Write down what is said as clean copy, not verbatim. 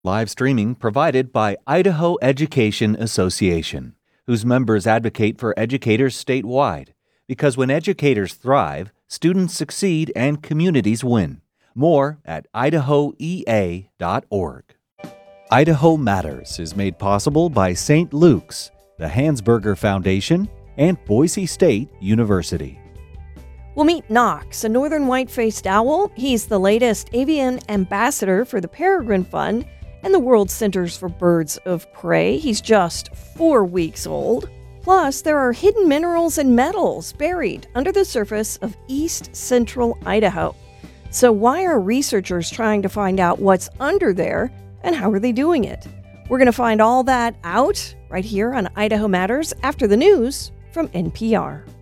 Live streaming provided by Idaho Education Association, whose members advocate for educators statewide. Because when educators thrive, students succeed and communities win. More at idahoea.org. Idaho Matters is made possible by St. Luke's, the Hansberger Foundation, and Boise State University. We'll meet Knox, a northern white-faced owl. He's the latest avian ambassador for the Peregrine Fund and the World Centers for Birds of Prey. He's just 4 weeks old. Plus, there are hidden minerals and metals buried under the surface of east central Idaho. So why are researchers trying to find out what's under there, and how are they doing it? We're going to find all that out right here on Idaho Matters after the news from NPR.